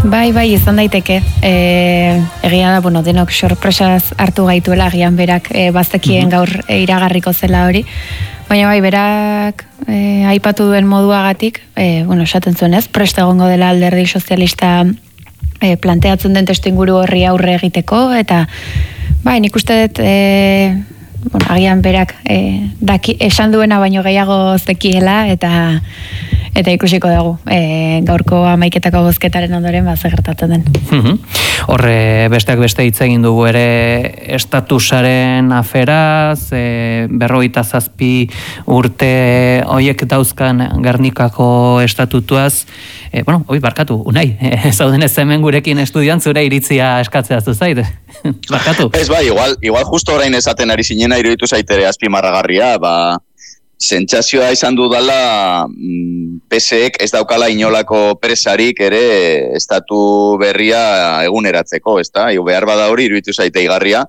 Bai, izan daiteke. Egia da, denok sorpresaz hartu gaituela, agian berak bazekien gaur iragarriko zela hori. Baina bai, berak aipatu duen moduagatik, esaten zuen ez, prest egongo dela Alderdi Sozialista planteatzen den testuinguru horri aurre egiteko, eta bai, nik uste dut, agian berak esan duena baino gehiago zekiela, eta ikusiko dugu, gaurko 11 bozketaren ondoren ze gertatzen den. Horre, besteak beste hitz egin dugu ere estatusaren aferaz, 57 urte hoiek dauzkan Gernikako estatutuaz, barkatu, Unai, zauden ez hemen gurekin estudian zure iritzia eskatzea zuzait, barkatu. Ez bai, igual justo orain esaten ari zinena iruditu zaitere azpimarragarria, sentsazioa izan dudala PSek ez daukala inolako presarik ere estatu berria eguneratzeko, ezta? Behar bada hori iruditu zaite igarria.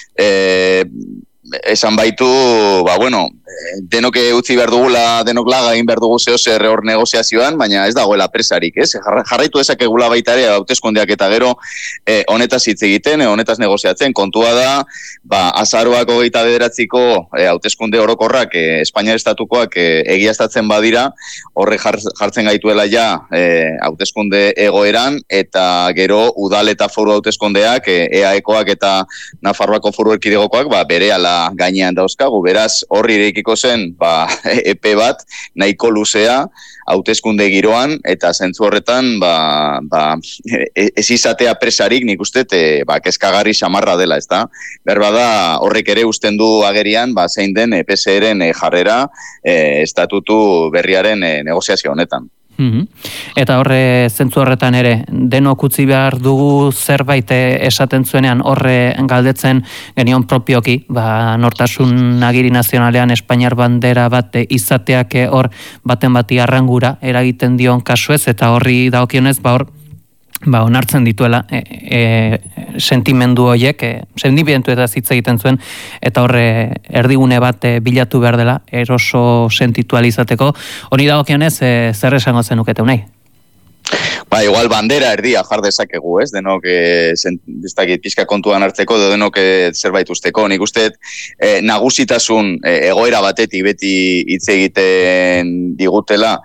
Esan baitu, denok utzi behar dugula, denok laga egin behar dugu zer hor negoziazioan, baina ez dagoela presarik, ez? Jarraitu ezakegula baita ere hauteskundeak eta gero honetaz hitz egiten, honetaz negoziatzen. Kontua da, azaroak 29ko hauteskunde orokorrak Espainiar estatukoak egiaztatzen badira, horre jartzen gaituela ja hauteskunde egoeran, eta gero udal eta foru hauteskundeak, EAEkoak eta Nafarroako foru erkidegokoak, berehala gainean dauzkagu, beraz horri irekiko zen epe bat nahiko luzea hauteskunde giroan, eta zentzu horretan ez izatea presarik nik uste kezkagarri samarra dela, ezta? Berbada horrek ere usten du agerian zein den PSren jarrera estatutu berriaren negoziazio honetan. Eta horre zentzu horretan ere denok utzi behar dugu zerbait esaten zuenean horre galdetzen genion propioki, nortasun agiri nazionalean Espainiar bandera bat izateak hor baten bati arrangura eragiten dion kasuez, eta horri dagokionez onartzen dituela sentimendu horiek, sentimendu eta hitz egiten zuen, eta horre erdigune bat bilatu behar dela, eroso sentitualizateko. Hori dagokionez, zer esango zenukete Unai? Igual bandera erdia jar dezakegu, ez? Denok pixka kontuan hartzeko, denok zerbait usteko. Nik uste nagusitasun egoera batetik beti hitz egiten digutela,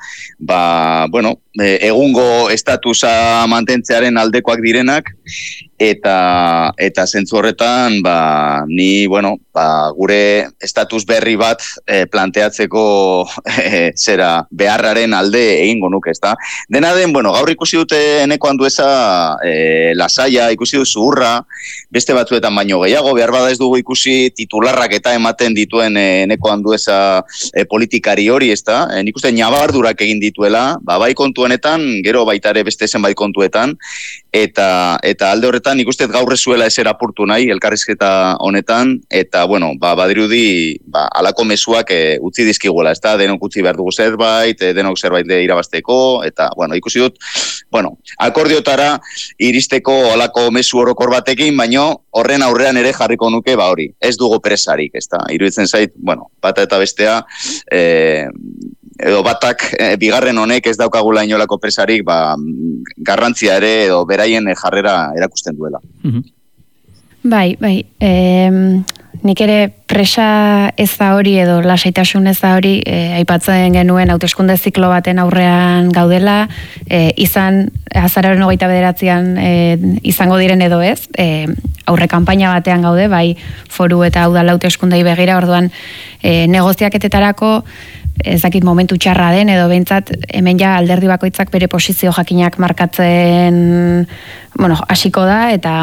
egungo estatusa mantentzearen aldekoak direnak, eta zentzu horretan ni gure estatus berri bat planteatzeko zera beharraren alde egingo nuke, ezta? Dena den, gaur ikusi dute Eneko Andueza lasaia, ikusi du zuhurra, beste batzuetan baino gehiago, behar bada ez dugu ikusi titularrak eta ematen dituen Eneko Andueza politikari hori, ezta? Nik uste nabardurak egin dituela, bai kontu honetan, gero baita ere beste zenbait kontuetan, eta alde horretan nik uste gaur ezuela ezer apurtu nahi elkarrizketa honetan, eta badirudi alako mezuak utzi dizkiguela, ezta? Denok utzi behar dugu zerbait, denok zerbait irabazteko, eta ikusi dut, akordiotara iristeko alako mezu orokor batekin, baino horren aurrean ere jarriko nuke hori, ez dugu presarik, ezta? Iruditzen zait, bata eta bestea, edo batak bigarren honek ez daukagula inolako presarik, garrantzia ere edo beraien jarrera erakusten duela. Bai, nik ere presa ez da hori edo lasaitasun ez da hori, aipatzen genuen hauteskunde ziklo baten aurrean gaudela, izan azaroaren 29an izango diren edo ez, aurre kanpaina batean gaude, bai foru eta udal hauteskundei begira, orduan negoziaketetarako ez dakit momentu txarra den, edo behintzat hemen ja alderdi bakoitzak bere posizio jakinak markatzen hasiko da, eta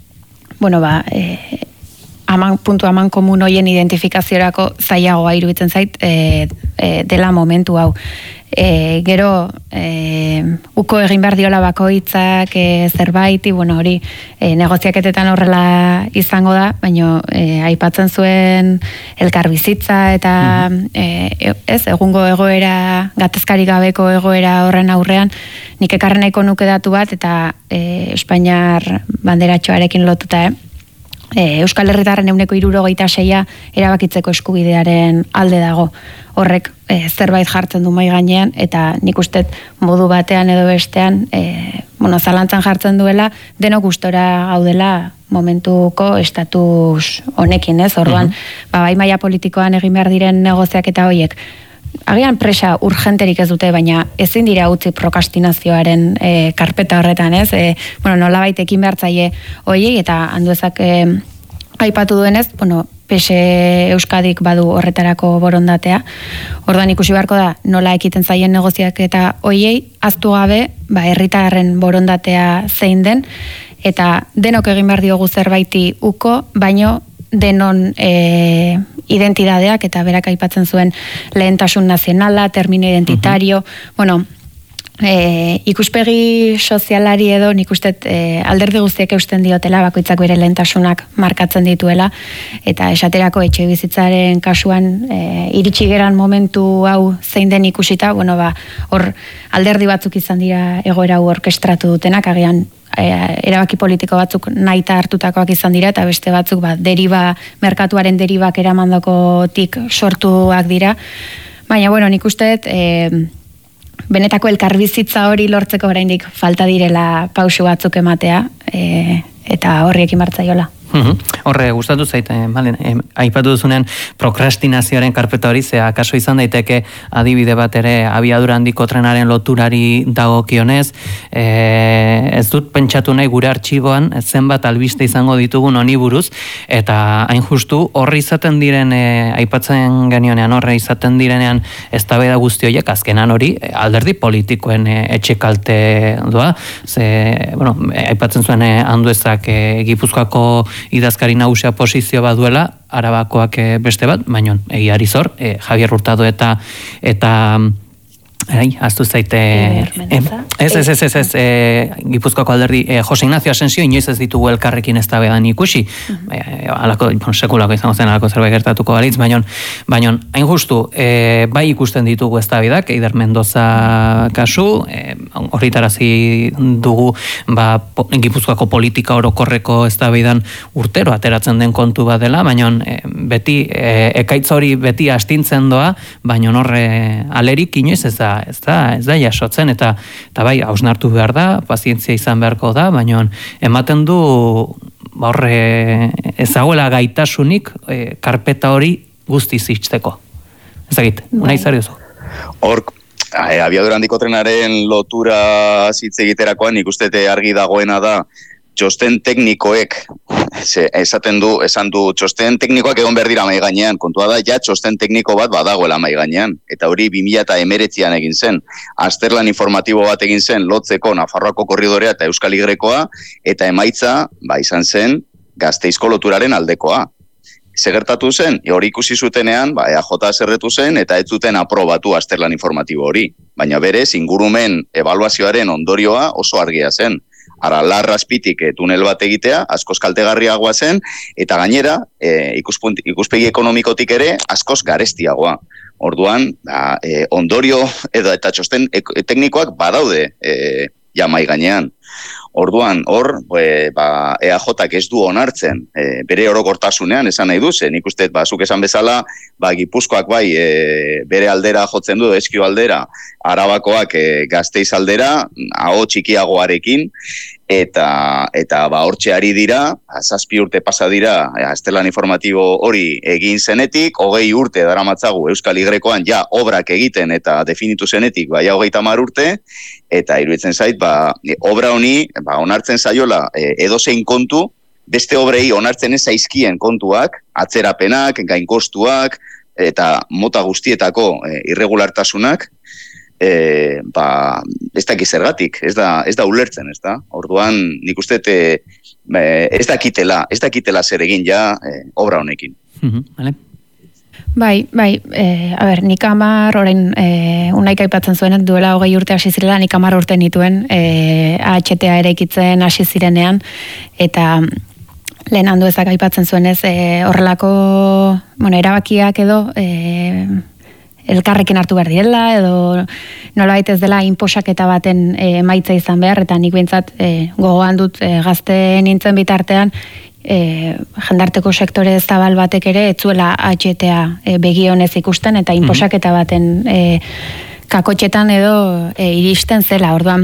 puntu aman komun hoien identifikaziorako zailagoa iruditzen zait dela momentu hau. Gero uko egin behar diola bakoitzak zerbaiti, hori negoziaketetan horrela izango da, baina aipatzen zuen elkarbizitza eta egungo egoera, gatazkari gabeko egoera horren aurrean, nik ekarren nahiko nuke datu bat, eta Espainiar banderatxoarekin lotuta, Euskal Herritarren 76% erabakitzeko eskubidearen alde dago. Horrek zerbait jartzen du mahai gainean, eta nik uste modu batean edo bestean zalantzan jartzen duela, denok gustora gaudela momentuko estatus honekin, ez? Orduan, bai maila politikoan egin behar diren negoziak eta hoiek, agian presa urgenterik ez dute, baina ezin dira utzi prokrastinazioaren karpeta horretan, ez? Nolabait ekin behar zaie hoiei, eta Anduezak aipatu duenez, PSE Euskadik badu horretarako borondatea. Orduan ikusi beharko da nola ekiten zaien negoziak eta hoiei, aztu gabe, herritarren borondatea zein den, eta denok egin behar diogu zerbaiti uko, baino denon identidadeak, eta berak aipatzen zuen lehentasun nazionala, termino identitario, ikuspegi sozialari edo nik uste alderdi guztiek eusten diotela, bakoitzak bere lehentasunak markatzen dituela, eta esaterako etxe bizitzaren kasuan iritsi geran momentu hau zein den ikusita, hor alderdi batzuk izan dira egoera hau orkestratu dutenak, agian erabaki politiko batzuk nahita hartutakoak izan dira, eta beste batzuk merkatuaren deribak eramandakotik sortuak dira, baina nik uste benetako elkarbizitza hori lortzeko oraindik falta direla pausu batzuk ematea, eta horriekin martzaiola. Horre, gustatu zaite, aipatu duzunen prokrastinazioaren karpeta hori, zea kaso izan daiteke adibide bat ere abiadura handiko trenaren loturari dagokionez, ez dut pentsatu nahi gure artxiboan zenbat albiste izango ditugun honi buruz, eta hain justu horri izaten diren, aipatzen genionean horre izaten direnean eztabaida guzti horiek, azkenan hori alderdi politikoen etxekalte doa, aipatzen zuen Anduezak Gipuzkoako idazkari nagusia posizio bat duela, Arabakoak beste bat, baina egiari zor, Javier Hurtado eta aztu zaite Gipuzkoako alderdi Jose Ignacio Asensio inoiz ez ditugu elkarrekin eztabaidan ikusi, alako sekulako izango zen alako zerbait gertatuko balitz, baina hain justu bai ikusten ditugu eztabaidak, Eider Mendoza kasu, horritarazi dugu Gipuzkoako politika orokorreko eztabaidan urtero ateratzen den kontu bat dela, baina beti ekaitz hori beti astintzen doa, baina horre alerik inoiz ez da jasotzen, eta bai, hausnartu behar da, pazientzia izan beharko da, baina ematen du horre ezaguela gaitasunik karpeta hori guztiz itxteko. Ezagit, nahi zariozu. Hor, abiadura handiko trenaren lotura zitz egiterakoan, nik uste argi dagoena da, txosten teknikoek, esan du txosten teknikoak egon behar dira mai gainean, kontua da, txosten tekniko bat badagoela mai gainean, eta hori 2019an egin zen, azterlan informatibo bat egin zen, lotzeko Nafarroako korridorea eta Euskal Igrekoa, eta emaitza, izan zen, Gasteizko loturaren aldekoa. Segertatu zen, hori ikusi zutenean, EAJ zerretu zen, eta ez zuten aprobatu azterlan informatibo hori, baina berez, ingurumen ebaluazioaren ondorioa oso argia zen. Ara, Larrazpitik tunel bat egitea, askoz kaltegarriagoa zen, eta gainera, ikuspegi ekonomikotik ere, askoz garestiagoa. Orduan, ondorio eta txosten teknikoak badaude jamai gainean. Orduan, hor, EAJak ez du onartzen, bere orokortasunean, esan nahi duzen, nik uste, zuk esan bezala, Gipuzkoak bere aldera jotzen du, Ezkio aldera, Arabakoak Gasteiz aldera, aho txikiagoarekin, eta hortxe ari dira, 7 urte pasa dira, azterlan informatibo hori egin zenetik, 20 urte daramatzagu Euskal Igrekoan obrak egiten eta definitu zenetik, 30 urte, eta iruditzen zait, obra honi, onartzen zaiola edozein kontu, beste obrei onartzen ez zaizkien kontuak, atzerapenak, gainkostuak, eta mota guztietako irregulartasunak, ez dakiz zergatik, ez da ulertzen, ez da? Orduan, nik uste ez dakitela zer egin obra honekin. Vale. Bai, nik 10, orain unaik aipatzen zuen, duela 20 urte hasi zirela, nik 10 urte nituen AHTA eraikitzen hasi zirenean, eta lehen Anduezak aipatzen zuen ez, horrelako erabakiak edo elkarrekin hartu behar direla, edo nolabait ez dela inposaketa baten emaitza izan behar, eta nik behintzat gogoan dut gazte nintzen bitartean, jendarteko sektore zabal batek ere etzuela HTA begionez ikusten eta inposaketa baten kakotxetan edo iristen zela. Orduan,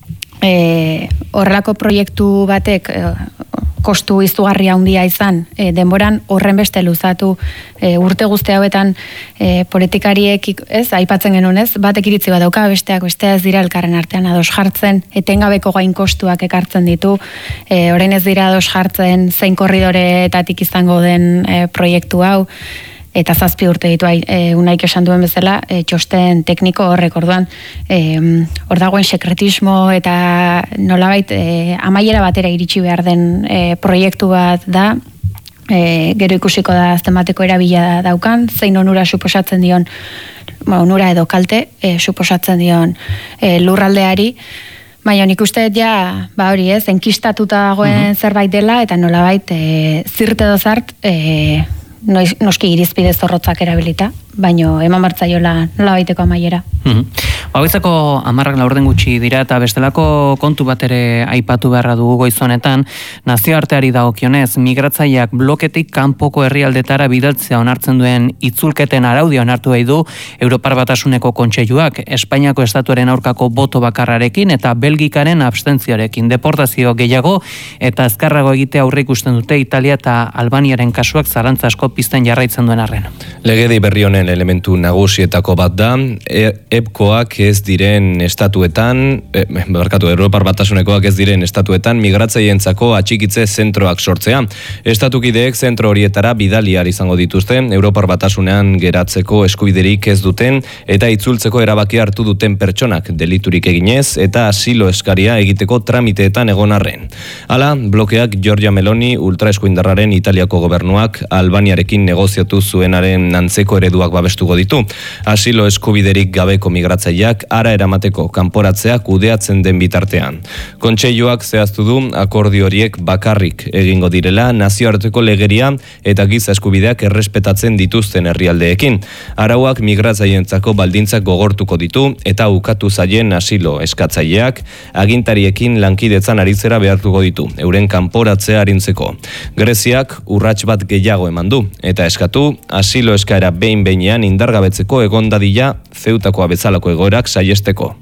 horrelako proiektu batek kostu izugarria handia izan, denboran horren beste luzatu urte guzti hauetan politikariek aipatzen genuen, batek iritzi bat dauka, besteak ez dira elkarren artean ados jartzen, etengabeko gain kostuak ekartzen ditu, orain ez dira ados jartzen zein korridoreetatik izango den proiektu hau, eta 7 urte ditu Unaik esan duen bezala, txosten tekniko horrek, orduan, hor dagoen sekretismo eta nolabait amaiera batera iritsi behar den proiektu bat da, gero ikusiko da zenbateko erabila daukan, zein onura suposatzen dion, onura edo kalte suposatzen dion lurraldeari, baina nik uste ja, hori enkistatuta dagoen zerbait dela, eta nolabait zirt edo zart, noski irizpide zorrotzak erabilita, baino eman martzaiola nola baiteko amaiera. Hauitzako 10 laurden gutxi dira eta bestelako kontu bat ere aipatu beharra dugu goiz honetan, nazioarteari dagokionez, migratzaileak bloketik kanpoko herrialdetara bidaltzea onartzen duen itzulketen araudia onartu nahi du Europar Batasuneko Kontseiluak, Espainiako estatuaren aurkako boto bakarrarekin eta Belgikaren abstentzioarekin. Deportazio gehiago eta azkarrago egitea aurre ikusten dute Italia eta Albaniaren kasuak zalantza asko pizten jarraitzen duen arren. Legedi berri honen elementu nagusietako bat da, EBKOak ez diren estatuetan, Europar Batasunekoak ez diren estatuetan migratzaileentzako atxikitze zentroak sortzea. Estatukideek zentro horietara bidaliar izango dituzte, Europar Batasunean geratzeko eskubiderik ez duten eta itzultzeko erabaki hartu duten pertsonak deliturik eginez eta asilo eskaria egiteko tramiteetan egon arren. Hala, blokeak Giorgia Meloni ultraeskuindarraren Italiako gobernuak Albaniarekin negoziatu zuenaren antzeko ereduak babestuko ditu. Asilo eskubiderik gabeko migratzaileak ara eramateko kanporatzea kudeatzen den bitartean. Kontseiluak zehaztu du akordio horiek bakarrik egingo direla nazioarteko legeria eta giza eskubideak errespetatzen dituzten herrialdeekin. Arauak migratzaileentzako baldintzak gogortuko ditu eta ukatu zaien asilo eskatzaileak agintariekin lankidetzan aritzera behartuko ditu, euren kanporatzea arintzeko. Greziak urrats bat gehiago eman du eta eskatu asilo eskaera behin-behinean indargabetzeko egondadila Zeutakoa bezalako egoerak saiesteko.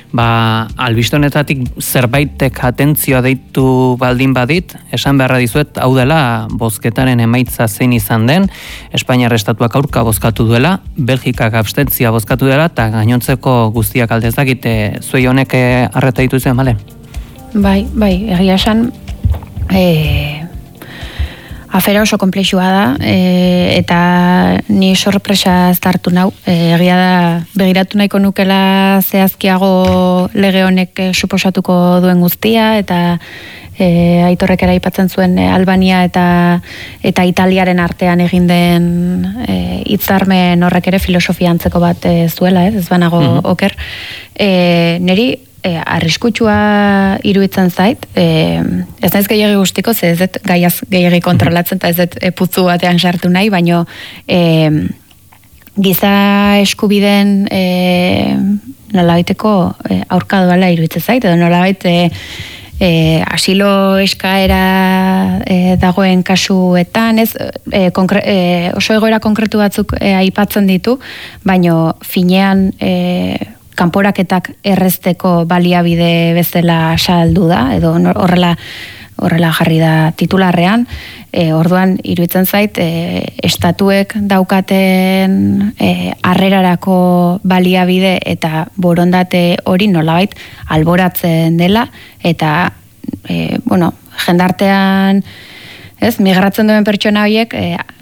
Albistonetatik zerbaitek atentzioa deitu baldin badit, esan beharra dizuet, hau dela bozketaren emaitza zein izan den, Espainiar estatuak aurka bozkatu duela, Belgikak abstentzia bozkatu dela, eta gainontzeko guztiak aldezakite zuei honek arreta ditu zen, bale? Bai, egia esan, afera oso komplexua da, eta ni sorpresa hartu nau. Egia da, begiratu nahiko nukela zehazkiago lege honek suposatuko duen guztia, eta Aitorrek ere aipatzen zuen Albania eta Italiaren artean egin den hitzarmen horrek ere filosofia antzeko bat zuela, ez banago oker. Neri arriskutsua iruditzen zait, ez naiz gehiagi guztiko, ez dut gaiaz gehiagi kontrolatzen, eta ez dut putzu batean sartu nahi, baino giza eskubiden nolabaiteko aurka doala iruditzen zait, edo nolabait asilo eskaera dagoen kasuetan, oso egoera konkretu batzuk aipatzen ditu, baino finean kanporaketak errezteko baliabide bezala saldu da, edo horrela jarri da titularrean, orduan iruditzen zait, estatuek daukaten harrerarako baliabide eta borondate hori nolabait alboratzen dela, eta jendartean migratzen duen pertsona horiek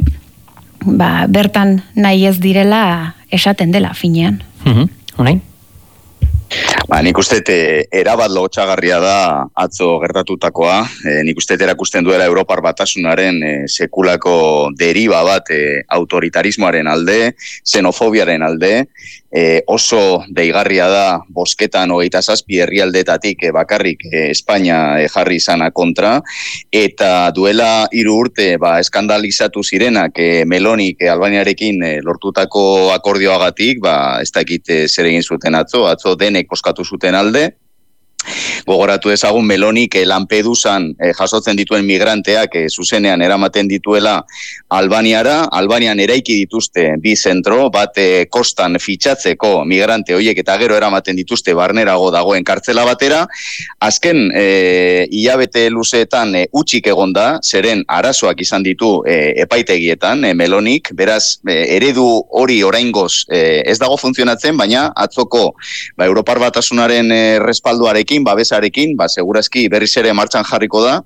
bertan nahi ez direla esaten dela finean. Honain? Nik uste erabat lotxagarria da atzo gertatutakoa, nik uste erakusten duela Europar Batasunaren sekulako deriba bat autoritarismoaren alde, xenofobiaren alde, oso deigarria da bozketan 27 herrialdetatik bakarrik Espainia jarri izana kontra, eta duela 3 urte eskandalizatu zirenak Melonik Albaniarekin lortutako akordioagatik, ez dakit zer egin zuten atzo denek bozkatu zuten alde, Gogoratu ezagun Melonik Lampedusan jasotzen dituen migranteak zuzenean eramaten dituela Albaniara. Albanian eraiki dituzte bi zentro, bat kostan fitxatzeko migrante horiek eta gero eramaten dituzte barnerago dagoen kartzela batera. Azken hilabete luzeetan utxik egonda, zeren arazoak izan ditu epaitegietan Melonik, beraz eredu hori oraingoz ez dago funtzionatzen, baina atzoko Europar Batasunaren respalduarekin, babesarekin, segurazki berriz ere martxan jarriko da.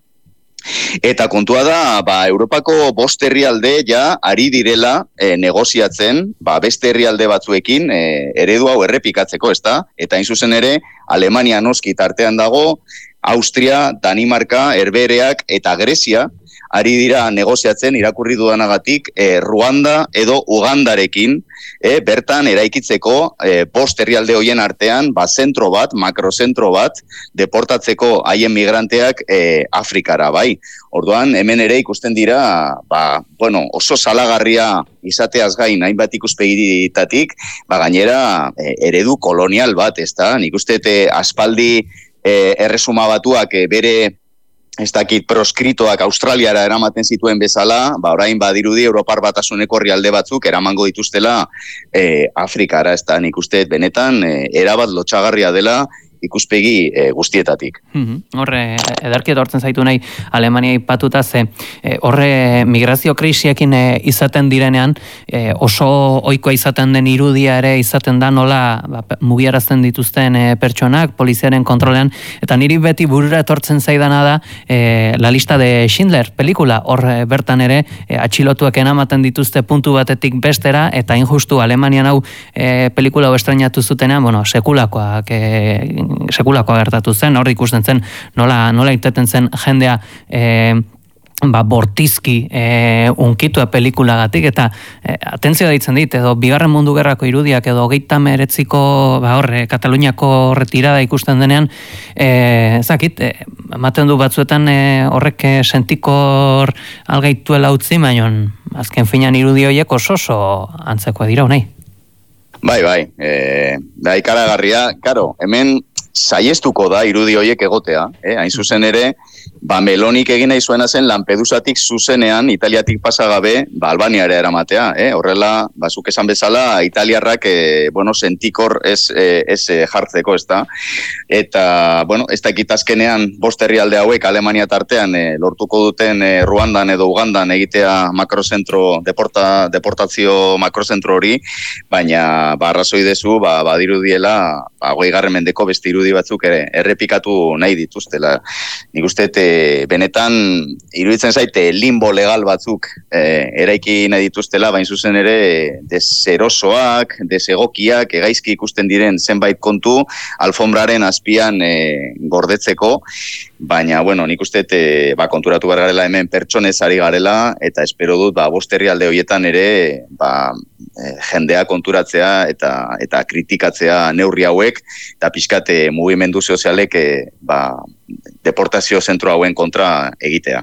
Eta kontua da, Europako 5 herrialde ja ari direla negoziatzen, beste herrialde batzuekin eredu hau errepikatzeko, ezta? Eta hain zuzen ere, Alemania noski tartean dago, Austria, Danimarka, Herbehereak eta Grezia ari dira negoziatzen irakurri dudanagatik Ruanda edo Ugandarekin, bertan eraikitzeko 5 herrialde hoien artean zentro bat, makrozentro bat, deportatzeko haien migranteak Afrikara, bai. Orduan, hemen ere ikusten dira, oso salagarria izateaz gain hainbat ikuspegitatik, gainera eredu kolonial bat, ezta? Nik uste aspaldi Erresuma Batuak bere ez dakit proskritoak Australiara eramaten zituen bezala, orain badirudi Europar Batasuneko herrialde batzuk eramango dituztela Afrikara, ez da, nik uste benetan erabat lotxagarria dela ikuspegi guztietatik. Horre, edarki etortzen zaitu nahi Alemania ipatuta ze, horre migrazio krisiekin izaten direnean, oso ohikoa izaten den irudia ere izaten da nola mugiarazten dituzten pertsonak, poliziaren kontrolean, eta niri beti burura etortzen zaidana da La lista de Schindler pelikula, hor bertan ere atxilotuak enamaten dituzte puntu batetik bestera, eta injustu Alemanian hau pelikula hau estrenatu zutenean, sekulakoak gertatu zen, hor ikusten zen nola irteten zen jendea bortizki unkitua pelikulagatik, eta atentzioa deitzen dit, edo Bigarren Mundu Gerrako irudiak, edo 39ko Kataluniako retirada ikusten denean, ematen du batzuetan horrek sentikor algaituela utzi, baina azken finan irudi horiek oso antzekoa dira honai. Bai, ikaragarria, karo, hemen saiestuko da irudi horiek egotea, hain zuzen ere, Melonik egin nahi zuena zen Lampedusatik zuzenean Italiatik pasagabe Albaniara eramatea, horrela, zuk esan bezala, italiarrak, sentikor ez jartzeko, ez da, eta, ez dakit azkenean 5 herrialde hauek Alemania tartean lortuko duten Ruandan edo Ugandan egitea deportazio makrozentro hori, baina, arrazoi dezu, badirudiela, 20. mendeko beste irudi batzuk ere errepikatu nahi dituztela. Nik uste benetan iruditzen zaite limbo legal batzuk eraiki nahi dituztela, bain zuzen ere deserosoak, desegokiak, gaizki ikusten diren zenbait kontu alfombraren azpian gordetzeko, baina, nik uste konturatu behar garela hemen pertsonez ari garela, eta espero dut 5 herrialde horietan ere jendea konturatzea eta kritikatzea neurri hauek, eta pixkate mugimendu sozialek deportazio zentro hauen kontra egitea.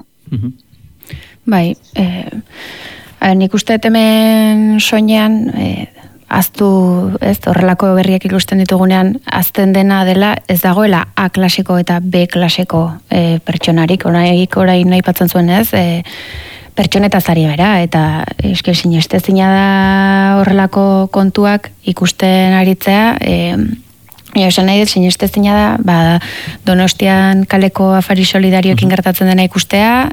Bai, nik uste hemen soinean aztu, horrelako berriak ikusten ditugunean, azten dena dela ez dagoela A klaseko eta B klaseko pertsonarik, orain nahi patzen zuen ez, pertsonetaz ari gara, eta eske sinestezina da horrelako kontuak ikusten aritzea, esan nahi dut, sinestezina da, Donostian kaleko afari solidarioekin gertatzen dena ikustea,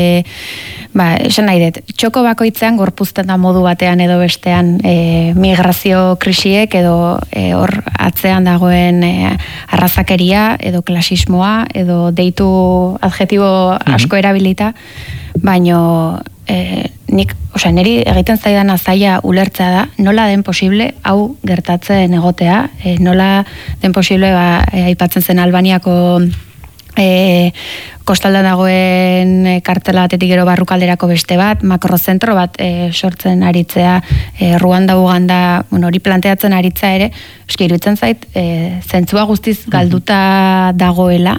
esan nahi dut, txoko bakoitzean gorpuzten da modu batean edo bestean migrazio krisiek edo hor atzean dagoen arrazakeria edo klasismoa edo deitu adjetibo asko erabilita, baino niri egiten zaidana zaila ulertzea da, nola den posible hau gertatzen egotea, nola den posible aipatzen zen Albaniako kostaldan dagoen kartela batetik gero barrukalderako beste bat, makrozentro bat sortzen aritzea, Ruanda, Uganda, hori planteatzen aritzea ere, eski iruditzen zait, zentzua guztiz galduta dagoela,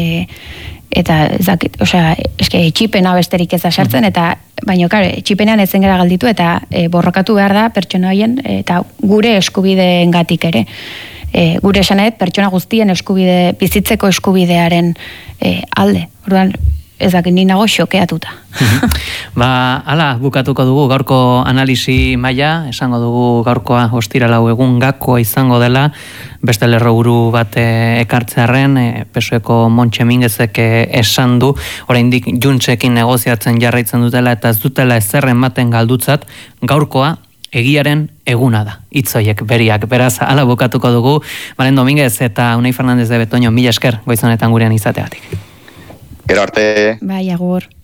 eta ezakit, eske etxipena besterik ez da sartzen, eta baina, etxipenean ezen gara galditu, eta borrokatu behar da pertsona horien, eta gure eskubideengatik ere. gure esanet, pertsona guztien eskubide, bizitzeko eskubidearen alde. Orduan, ezak ni nago xokeatuta. Hala, bukatuko dugu gaurko analisi maila, esango dugu gaurkoa ostiralau egun gakoa izango dela, beste lerroburu bat ekartzearren, PSOeko Montxe Mingezek esan du, oraindik Juntsekin negoziatzen jarraitzen dutela eta ez dutela ezerren maten galdutzat, gaurkoa egiaren eguna da, hitzoiek beriak, beraz, hala bukatuko dugu, Malen Dominguez eta Unai Fernandez de Betoño, mila esker goizonetan gurean izateagatik. Gero arte. Bai, agur.